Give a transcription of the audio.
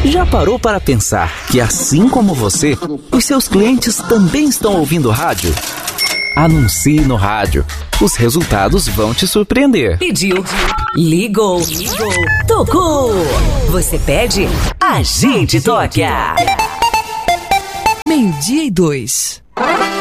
Já parou para pensar que, assim como você, os seus clientes também estão ouvindo rádio? Anuncie no rádio. Os resultados vão te surpreender. Pediu, ligou, tocou. Você pede, a gente toca. 12:02.